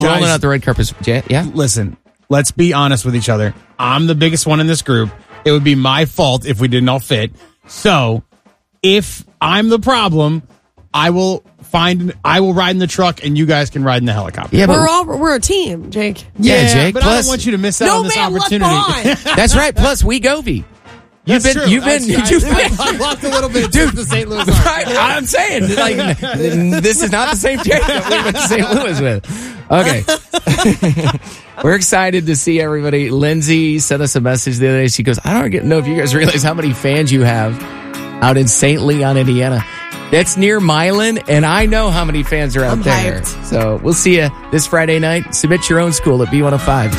rolling out the red carpet. Yeah. Listen, let's be honest with each other. I'm the biggest one in this group. It would be my fault if we didn't all fit. So if I'm the problem, I will ride in the truck and you guys can ride in the helicopter. Yeah, we're a team, Jake. Yeah, Jake. But I don't want you to miss out on this opportunity. That's right. Plus, we Govey. I lost a little bit to the St. Louis. Right, I'm saying, like, this is not the same Jake that we went to St. Louis with. Okay. We're excited to see everybody. Lindsay sent us a message the other day. She goes, I don't know if you guys realize how many fans you have out in St. Leon, Indiana. That's near Milan, and I know how many fans are out there. Hyped. So we'll see you this Friday night. Submit your own school at B105.com.